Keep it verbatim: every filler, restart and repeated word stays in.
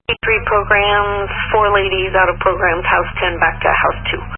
Three programs, four ladies out of programs, house ten back to house two.